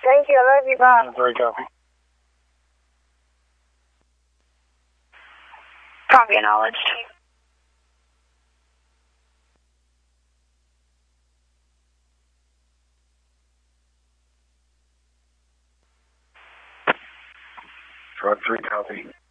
Thank you. I love you, Bob. Very copy. Copy acknowledged. Frog 3, copy.